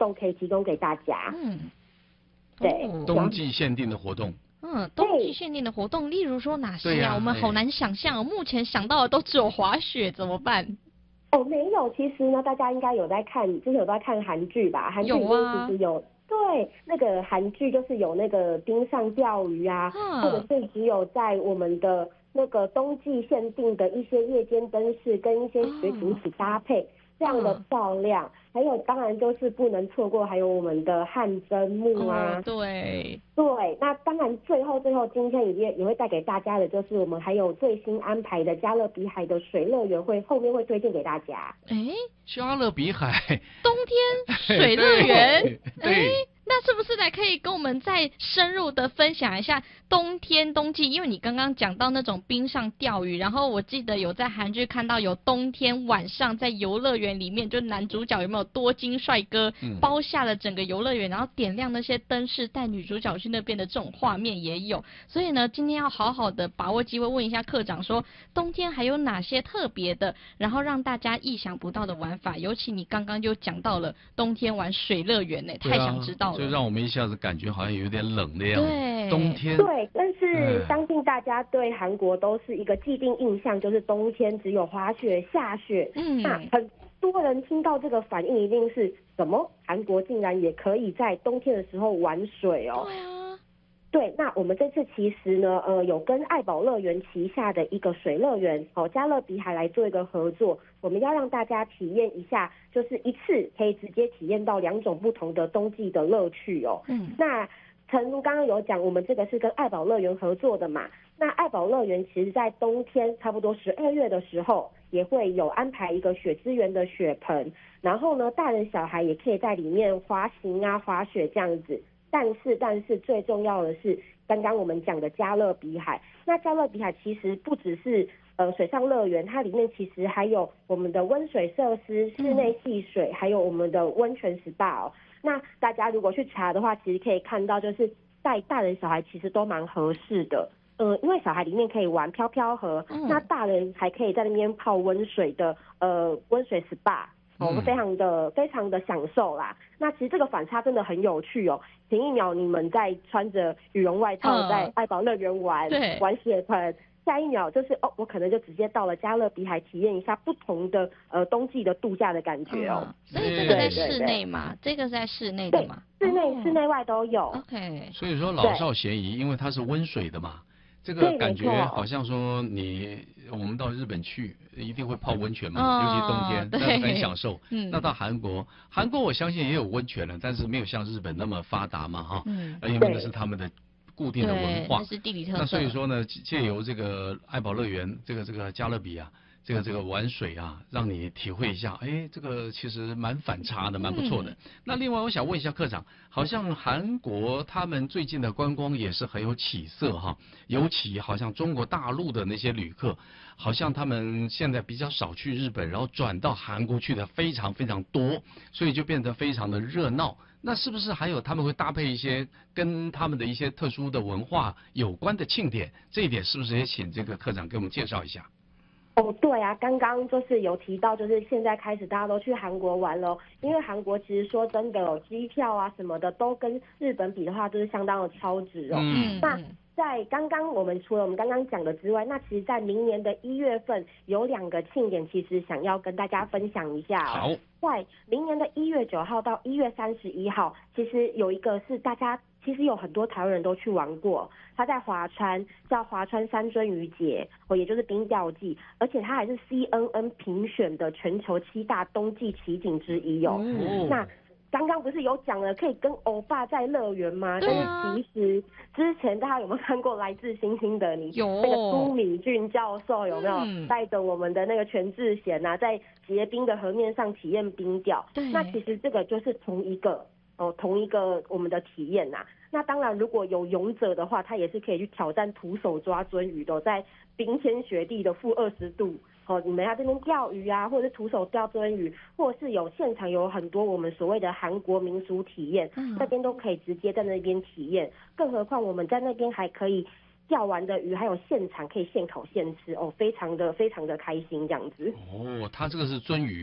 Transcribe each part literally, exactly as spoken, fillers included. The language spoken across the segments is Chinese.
动可以提供给大家。 嗯， 对， 冬季限定的活动。 嗯，冬季限定的活动，例如说哪些啊？ 啊我们好难想象、哦，目前想到的都只有滑雪，怎么办？ 哦，没有，其实呢，大家应该有在看，之前有在看韩剧吧？韩剧里面其实有。对，那个韩剧就是有那个冰上钓鱼啊， 嗯、 或者是只有在我们的那个冬季限定的一些夜间灯饰跟一些雪景一起搭配，哦、这样的漂亮。嗯、还有当然就是不能错过，还有我们的汗蒸木啊。 哦、对。 对，那当然最后最后今天也也会带给大家的就是我们还有最新安排的加勒比海的水乐园会后面会推荐给大家。 哎， 加勒比海冬天水乐园， 对。 那是不是来可以跟我们再深入的分享一下冬天冬季？因为你刚刚讲到那种冰上钓鱼，然后我记得有在韩剧看到有冬天晚上在游乐园里面，就男主角有没有多金帅哥包下了整个游乐园，然后点亮那些灯饰带女主角去那边的这种画面也有。所以呢，今天要好好的把握机会问一下课长说，冬天还有哪些特别的，然后让大家意想不到的玩法。尤其你刚刚就讲到了冬天玩水乐园呢，太想知道了。 就让我们一下子感觉好像有点冷的样子。 对， 冬天。 对，但是相信大家对韩国都是一个既定印象，就是冬天只有滑雪、下雪。嗯，那很多人听到这个反应一定是什么？韩国竟然也可以在冬天的时候玩水哦。 对啊。 对，那我们这次其实呢，呃，有跟爱宝乐园旗下的一个水乐园，哦，加勒比海来做一个合作，我们要让大家体验一下，就是一次可以直接体验到两种不同的冬季的乐趣哦。嗯，那诚如刚刚有讲，我们这个是跟爱宝乐园合作的嘛，那爱宝乐园其实在冬天差不多十二月的时候，也会有安排一个雪之园的雪盆，然后呢，大人小孩也可以在里面滑行啊、滑雪这样子。但是，但是最重要的是，刚刚我们讲的加勒比海。那加勒比海其实不只是呃水上乐园，它里面其实还有我们的温水设施、室内戏水，还有我们的温泉 S P A 哦。那大家如果去查的话，其实可以看到，就是带大人小孩其实都蛮合适的。呃，因为小孩里面可以玩飘飘河，嗯、那大人还可以在那边泡温水的呃温水 S P A。我们非常的非常的享受啦。那其实这个反差真的很有趣哦。前一秒你们在穿着羽绒外套在爱宝乐园玩、嗯、玩雪盆，下一秒就是哦，我可能就直接到了加勒比海体验一下不同的呃冬季的度假的感觉哦。 嗯、所以这个在室内嘛？这个是在室内的嘛？ 室内、室内外都有。 OK。 所以说老少咸宜，因为它是温水的嘛。这个感觉好像说你我们到日本去一定会泡温泉嘛，哦、尤其冬天，但是很享受。嗯、那到韩国，韩国我相信也有温泉了，但是没有像日本那么发达嘛，哈。嗯。因为那是他们的固定的文化， 那是地理特色。 那所以说呢，借由这个爱宝乐园，这个这个加勒比啊。这个这个玩水啊，让你体会一下，哎，这个其实蛮反差的，蛮不错的。嗯、那另外我想问一下课长，好像韩国他们最近的观光也是很有起色哈，尤其好像中国大陆的那些旅客，好像他们现在比较少去日本，然后转到韩国去的非常非常多，所以就变得非常的热闹。那是不是还有他们会搭配一些跟他们的一些特殊的文化有关的庆典？这一点是不是也请这个课长给我们介绍一下？ 哦，对啊，刚刚就是有提到，就是现在开始大家都去韩国玩了，因为韩国其实说真的，机票啊什么的都跟日本比的话，就是相当的超值哦。嗯，那在刚刚我们除了我们刚刚讲的之外，那其实在明年的一月份有两个庆典，其实想要跟大家分享一下哦。 好， 在明年的一月九号到一月三十一号，其实有一个是大家其实有很多台湾人都去玩过，它在华川叫华川三尊鱼节，哦，也就是冰钓季，而且它还是 C N N 评选的全球七大冬季奇景之一哦。嗯、那刚刚不是有讲了可以跟欧巴在乐园吗？但是其实之前大家有没有看过《来自星星的你》？ 有那个都敏俊教授有没有、嗯、带着我们的那个全智贤啊，在结冰的河面上体验冰钓？那其实这个就是同一个哦，同一个我们的体验呐、啊。那当然，如果有勇者的话，他也是可以去挑战徒手抓鳟鱼的，在冰天雪地的负二十度。哦，你们要这边钓鱼啊，或者是徒手钓鳟鱼，或者是有现场有很多我们所谓的韩国民俗体验，嗯、那边都可以直接在那边体验。更何况我们在那边还可以钓完的鱼，还有现场可以现烤现吃，哦，非常的非常的开心这样子。 哦，它这个是鳟鱼。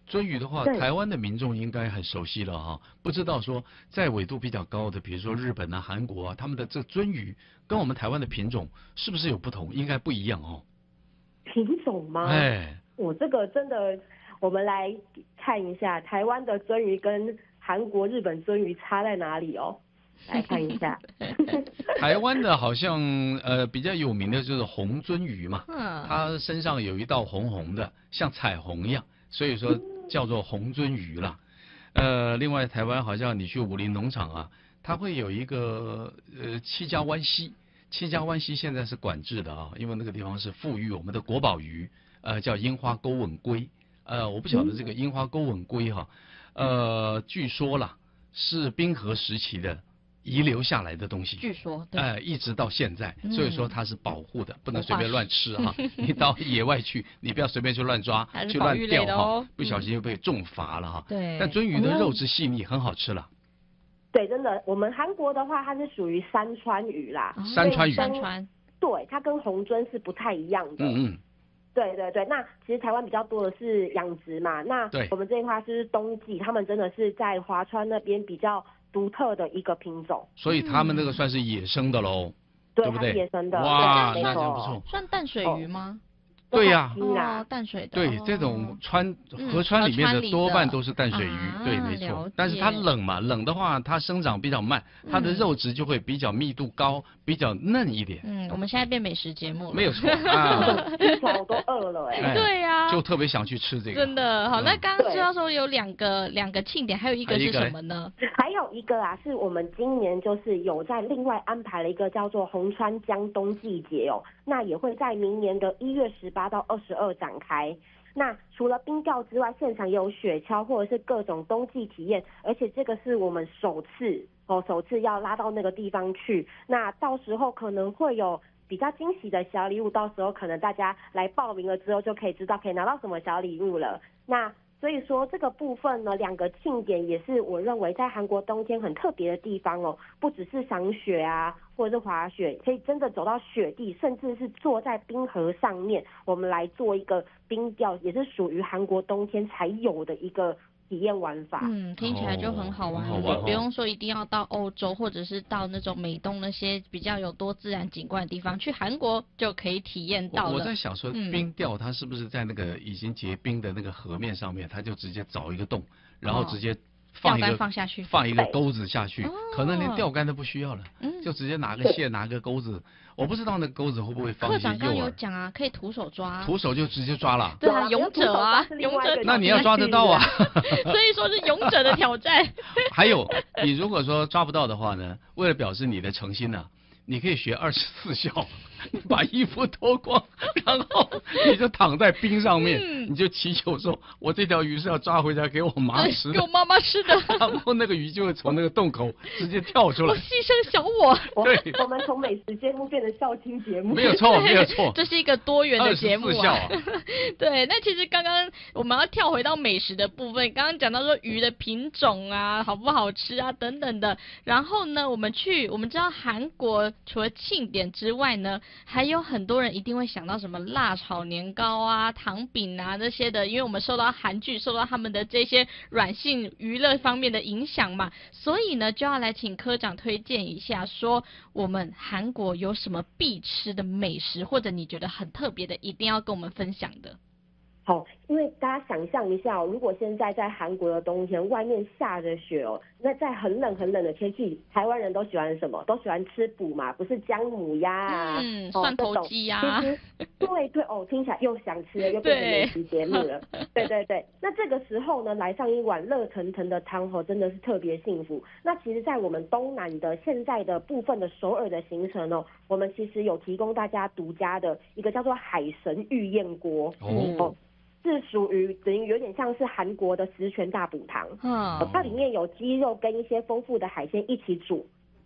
鳟鱼的话，台湾的民众应该很熟悉了哈。不知道说在纬度比较高的，比如说日本啊、韩国啊，他们的这鳟鱼跟我们台湾的品种是不是有不同？应该不一样哦。 品种吗？ 哎， 我这个真的，我们来看一下台湾的鳟鱼跟韩国、日本鳟鱼差在哪里哦。来看一下， 台湾的好像呃比较有名的就是红鳟鱼嘛， 嗯， 它身上有一道红红的，像彩虹一样，所以说叫做红鳟鱼啦。呃，另外台湾好像你去武林农场啊，它会有一个呃七家湾溪，七家湾溪现在是管制的啊，因为那个地方是富裕我们的国宝鱼，呃叫樱花钩吻龟，呃我不晓得这个樱花钩吻龟哈，呃据说啦是冰河时期的遗留下来的东西， 据说， 哎、呃，一直到现在，所以说它是保护的，嗯、不能随便乱吃哈。你到野外去，你不要随便去乱抓，去乱钓哈、哦，不小心就被重罚了哈。 对。 但鳟鱼的肉质细腻，很好吃了。 对，真的，我们韩国的话，它是属于山川鱼啦。 哦、 山川鱼。 山川。 对，它跟红鳟是不太一样的。 嗯嗯。 对对对，那其实台湾比较多的是养殖嘛，那我们这一块是冬季，他们真的是在华川那边比较独特的一个品种， 所以他们那个算是野生的喽、嗯，对不对？ 野生的， 哇，那真不错。 算淡水鱼吗？ 对呀、 啊，哦，淡水的。 对，这种川河川里面的多半都是淡水鱼，嗯、对，没错。但是它冷嘛，冷的话它生长比较慢，它的肉质就会比较密度高，比较嫩一点。 嗯，我们现在变美食节目了。 没有错啊， 我都饿了哎。 对呀， 就特别想去吃这个。 真的好，那刚刚知道说有两个两个庆典，还有一个是什么呢？ 还有一个啊，是我们今年就是有在另外安排了一个叫做红川江冬季节哦，那也会在明年的一月十八到二十二展开。那除了冰钓之外，现场也有雪橇或者是各种冬季体验，而且这个是我们首次哦，首次要拉到那个地方去。那到时候可能会有比较惊喜的小礼物，到时候可能大家来报名了之后就可以知道可以拿到什么小礼物了。那所以说这个部分呢，两个庆典也是我认为在韩国冬天很特别的地方哦，不只是赏雪啊，或者是滑雪，可以真的走到雪地，甚至是坐在冰河上面，我们来做一个冰钓，也是属于韩国冬天才有的一个体验玩法。 嗯，听起来就很好玩， 哦、 也不用说一定要到欧洲或者是到那种美东那些比较有多自然景观的地方，去韩国就可以体验到了。 我, 我在想说，冰钓它是不是在那个已经结冰的那个河面上面，它就直接凿一个洞，然后直接放一个、 钓竿放下去， 放一个钩子下去， 哦、 可能连钓竿都不需要了，嗯、就直接拿个线拿个钩子。我不知道那个钩子会不会放一些诱饵。 科长刚有讲啊，可以徒手抓。 徒手就直接抓了。 对啊，勇者啊，勇者。 那你要抓得到啊。 所以说是勇者的挑战。 还有，你如果说抓不到的话呢，为了表示你的诚心呢、啊，你可以学二十四孝，把衣服脱光，然后你就躺在冰上面，嗯、你就祈求说，我这条鱼是要抓回家给我妈吃的， 给我妈妈吃的。 然后那个鱼就会从那个洞口直接跳出来。 我牺牲小我。 对， 我们从美食节目变成孝亲节目。 没有错，没有错。 这是一个多元的节目啊。 啊对，那其实刚刚我们要跳回到美食的部分，刚刚讲到说鱼的品种啊，好不好吃啊等等的。然后呢，我们去，我们知道韩国除了庆典之外呢，还有很多人一定会想到什么辣炒年糕啊、糖饼啊这些的，因为我们受到韩剧、受到他们的这些软性娱乐方面的影响嘛，所以呢，就要来请科长推荐一下，说我们韩国有什么必吃的美食，或者你觉得很特别的，一定要跟我们分享的。 好，因为大家想象一下哦，如果现在在韩国的冬天，外面下着雪哦，那在很冷很冷的天气，台湾人都喜欢什么？都喜欢吃补嘛，不是姜母鸭啊， 嗯， 哦、 蒜头鸡啊。 其实对对哦，听起来又想吃了，又变成美食节目了。对对对，那这个时候呢，来上一碗热腾腾的汤哦，真的是特别幸福。那其实，在我们东南的现在的部分的首尔的行程哦，我们其实有提供大家独家的一个叫做海神御宴锅哦。哦是属于等于有点像是韩国的十全大补汤，嗯，它里面有鸡肉跟一些丰富的海鲜一起煮，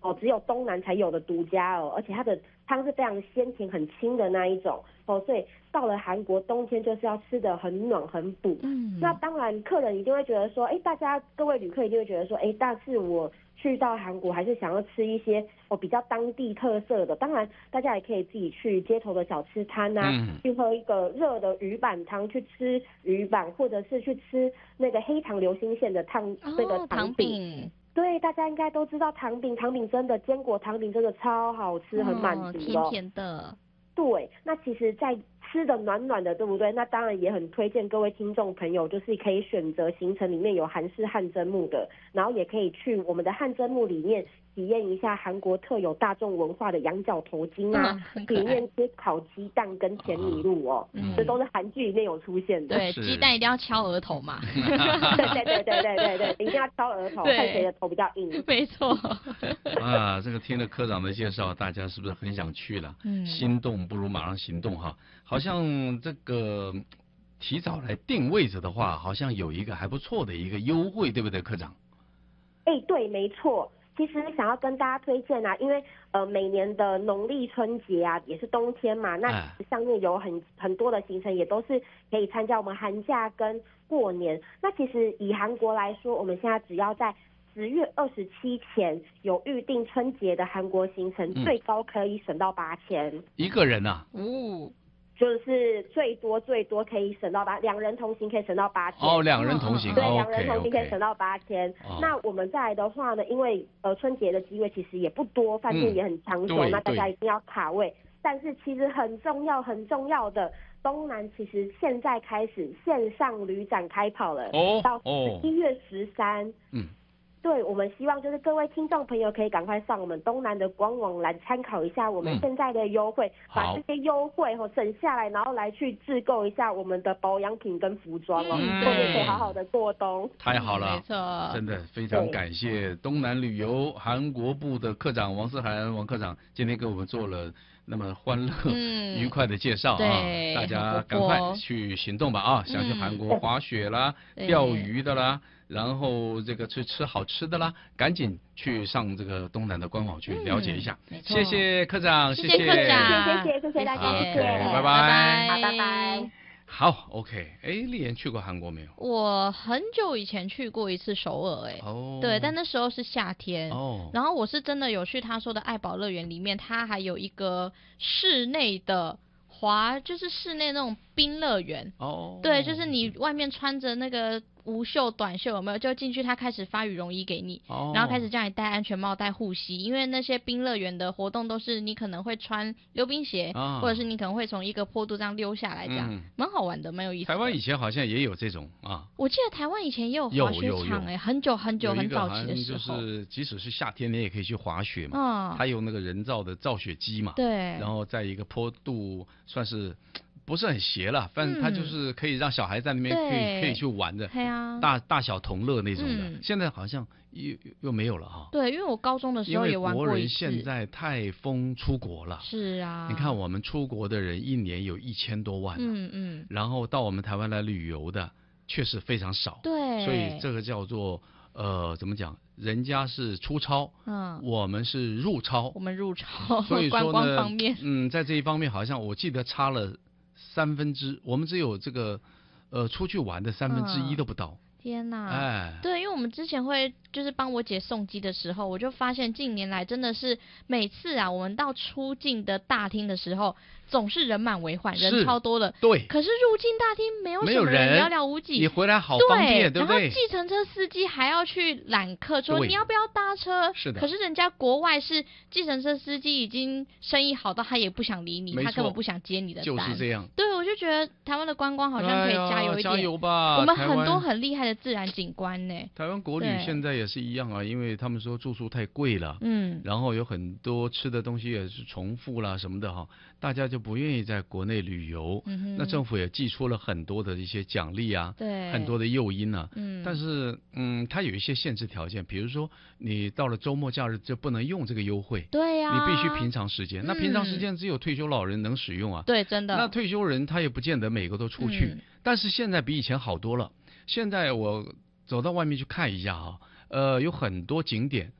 哦，只有东南才有的独家哦，而且它的汤是非常鲜甜很清的那一种哦，所以到了韩国冬天就是要吃的很暖很补。嗯，那当然客人一定会觉得说，哎，大家各位旅客一定会觉得说，哎，但是我去到韩国还是想要吃一些哦比较当地特色的，当然大家也可以自己去街头的小吃摊啊，嗯、去喝一个热的鱼板汤，去吃鱼板，或者是去吃那个黑糖流心馅的烫、哦、那个糖饼。对，大家应该都知道糖饼，糖饼真的坚果糖饼真的超好吃，很满足的， 甜甜的。 对，那其实在吃的暖暖的，对不对？那当然也很推荐各位听众朋友，就是可以选择行程里面有韩式汗蒸木的，然后也可以去我们的汗蒸木里面体验一下韩国特有大众文化的羊角头巾啊，嗯、里面吃烤鸡蛋跟甜米露哦，嗯、这都是韩剧里面有出现的。 对，鸡蛋一定要敲额头嘛。 对对对对对对对，一定要敲额头，看谁的头比较硬。 没错。 啊，这个听了科长的介绍，大家是不是很想去了？嗯，心动不如马上行动哈。好像这个提早来定位置的话，好像有一个还不错的一个优惠，对不对，科长？ 哎，对，没错。其实想要跟大家推荐啊，因为呃每年的农历春节啊也是冬天嘛，那上面有很很多的行程也都是可以参加我们寒假跟过年。那其实以韩国来说，我们现在只要在十月二十七前有预定春节的韩国行程，嗯、最高可以省到八千一个人啊。 哦。就是最多最多可以省到八，两人同行可以省到八千。 哦，两人同行， 对， 两人同行可以省到八千。哦、那我们再来的话呢，因为呃春节的机会其实也不多，饭店也很抢手，嗯、那大家一定要卡位。但是其实很重要很重要的，东南其实现在开始线上旅展开跑了，哦、到十一月十三。嗯。对，我们希望就是各位听众朋友可以赶快上我们东南的官网来参考一下我们现在的优惠，嗯、把这些优惠哦省下来，然后来去自购一下我们的保养品跟服装哦，嗯、后面可以好好的过冬。 太好了， 没错， 真的非常感谢东南旅游韩国部的科长王思涵王科长今天给我们做了那么欢乐、嗯、愉快的介绍啊，大家赶快去行动吧啊！想去韩国滑雪啦、嗯、钓鱼的啦。然后这个去吃好吃的啦，赶紧去上这个东南的官网去了解一下。嗯、谢谢科长， 谢谢科长， 谢谢谢谢大家，谢谢， 拜拜，好，拜拜。 好 ，OK， 哎，丽妍去过韩国没有？ 我很久以前去过一次首尔，哎，哦，对，但那时候是夏天，哦，然后我是真的有去他说的爱宝乐园里面，它还有一个室内的滑，就是室内那种冰乐园，哦，对，就是你外面穿着那个无袖短袖有没有？就进去，他开始发羽绒衣给你，哦、然后开始叫你戴安全帽、戴护膝，因为那些冰乐园的活动都是你可能会穿溜冰鞋，哦、或者是你可能会从一个坡度这样溜下来，这样蛮、嗯、好玩的，蛮有意思的。 台湾以前好像也有这种啊， 我记得台湾以前也有滑雪场哎，很久很久很早期的时候， 就是即使是夏天你也可以去滑雪嘛，嗯、它有那个人造的造雪机嘛， 对， 然后在一个坡度算是。不是很斜了，反正它就是可以让小孩在那边可以、嗯、可以去玩的，啊、大大小同乐那种的。嗯、现在好像又又没有了哈。 对，因为我高中的时候也玩过一次。 因为国人现在太疯出国了。 是啊。 你看我们出国的人一年有一千多万，嗯嗯，然后到我们台湾来旅游的确实非常少。 对。 所以这个叫做呃怎么讲？人家是出超，嗯，我们是入超。 我们入超。 所以说呢， 观光方面， 嗯，在这一方面好像我记得差了。三分之，我们只有这个，呃，出去玩的三分之一都不到。 嗯、天哪！ 哎， 对，因为我们之前会就是帮我姐送机的时候，我就发现近年来真的是每次啊，我们到出境的大厅的时候，总是人满为患，人超多的。 对。 可是入境大厅没有什么人，寥寥无几。 你回来好方便，对不对？ 然后计程车司机还要去揽客，说你要不要搭车？ 是的。 可是人家国外是计程车司机已经生意好到他也不想理你，他根本不想接你的单。 就是这样。 对，我就觉得台湾的观光好像可以加油一点。 加油吧！ 我们很多很厉害的自然景观呢。 台湾国旅现在也是一样啊，因为他们说住宿太贵了，嗯，然后有很多吃的东西也是重复啦什么的哈，大家就不愿意在国内旅游。嗯、那政府也寄出了很多的一些奖励啊， 对， 很多的诱因啊。嗯，但是嗯，它有一些限制条件，比如说你到了周末假日就不能用这个优惠。 对呀、 啊，你必须平常时间。嗯、那平常时间只有退休老人能使用啊。 对，真的。 那退休人他也不见得每个都出去，嗯、但是现在比以前好多了。现在我走到外面去看一下哈，呃，有很多景点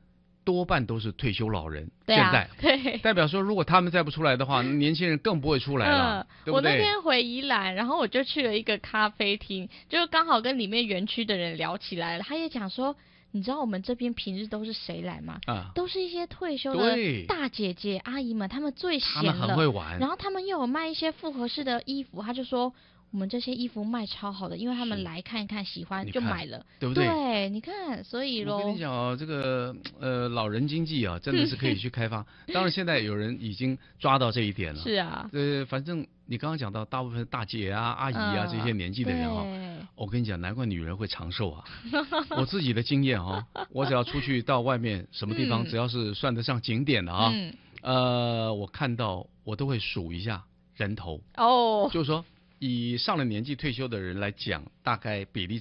多半都是退休老人。 对啊， 现在对， 代表说，如果他们再不出来的话，年轻人更不会出来了， 嗯、我那对不对？ 天回宜兰，然后我就去了一个咖啡厅，就刚好跟里面园区的人聊起来了。他也讲说，你知道我们这边平日都是谁来吗？ 啊， 都是一些退休的对大姐姐阿姨们，他们最闲他们很了， 会玩。 然后他们又有卖一些复合式的衣服，他就说。我们这些衣服卖超好的，因为他们是来看一看，喜欢你看就买了， 对不对？ 对，你看，所以咯。 我跟你讲哦，这个呃老人经济啊，真的是可以去开发。当然，现在有人已经抓到这一点了。 是啊。 呃，反正你刚刚讲到，大部分大姐啊、阿姨啊、嗯、这些年纪的人啊、哦，我跟你讲，难怪女人会长寿啊。我自己的经验哦，我只要出去到外面什么地方，嗯、只要是算得上景点的啊，嗯、呃，我看到我都会数一下人头。哦。就是说。以上了年纪退休的人来讲，大概比例